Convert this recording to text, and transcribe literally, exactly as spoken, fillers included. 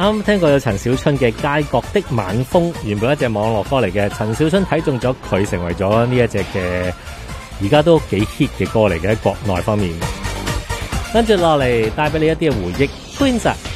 啱啱聽過有陳小春嘅《街角的晚風》，原本一隻網絡歌嚟嘅，陳小春睇中咗佢，成為咗呢一隻嘅而家都幾 hit 嘅歌嚟嘅，喺國內方面。跟住落嚟帶俾你一啲嘅回憶 ，Twins。